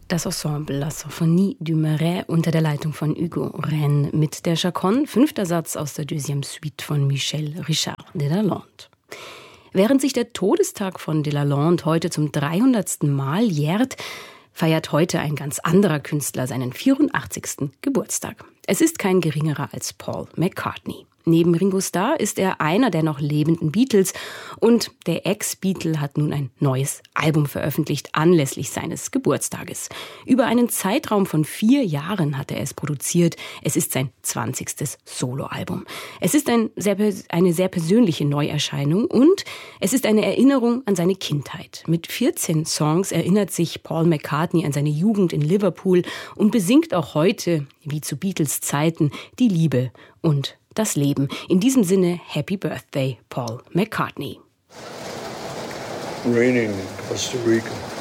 Das Ensemble La Symphonie du Marais unter der Leitung von Hugo Rennes mit der Chaconne, 5. Satz aus der Deuxième Suite von Michel Richard de Lalande. Während sich der Todestag von de Lalande heute zum 300. Mal jährt, feiert heute ein ganz anderer Künstler seinen 84. Geburtstag. Es ist kein geringerer als Paul McCartney. Neben Ringo Starr ist er einer der noch lebenden Beatles und der Ex-Beatle hat nun ein neues Album veröffentlicht anlässlich seines Geburtstages. Über einen Zeitraum von 4 Jahren hat er es produziert. Es ist sein 20. Soloalbum. Es ist eine sehr persönliche Neuerscheinung und es ist eine Erinnerung an seine Kindheit. Mit 14 Songs erinnert sich Paul McCartney an seine Jugend in Liverpool und besingt auch heute, wie zu Beatles Zeiten, die Liebe und das Leben. In diesem Sinne, Happy Birthday, Paul McCartney. Raining in Costa Rica.